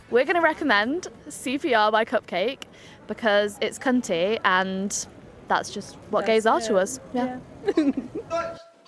we're going to recommend CPR by Cupcake because it's cunty and that's just what gays are to us. Yeah.